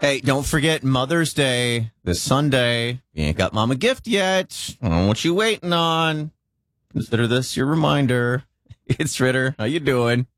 Hey, don't forget Mother's Day this Sunday. You ain't got Mom a gift yet. I don't know what you waiting on. Consider this your reminder. It's Ritter. How you doing?